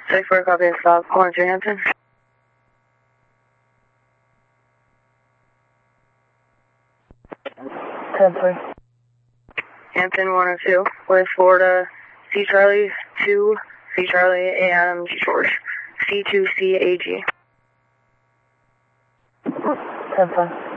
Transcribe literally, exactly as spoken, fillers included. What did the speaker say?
Six four, copy, stop, calling to Hampton. ten three. Hampton one oh two, with Florida, C Charlie two, C Charlie, and G George, C two C A G. ten five.